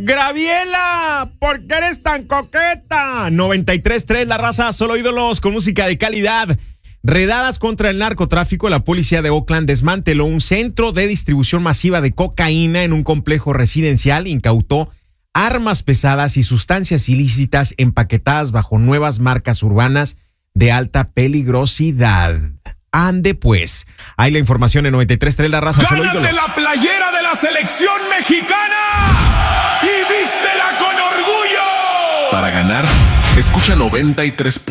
Graviela, ¿por qué eres tan coqueta? 93.3, La Raza, solo ídolos con música de calidad. Redadas contra el narcotráfico, la policía de Oakland desmanteló un centro de distribución masiva de cocaína en un complejo residencial, incautó armas pesadas y sustancias ilícitas empaquetadas bajo nuevas marcas urbanas de alta peligrosidad. Ande pues. Hay la información en 93.3, La Raza, solo ídolos. ¡Gánate la playera de la selección mexicana! ¡Y vístela con orgullo! Para ganar, escucha 93.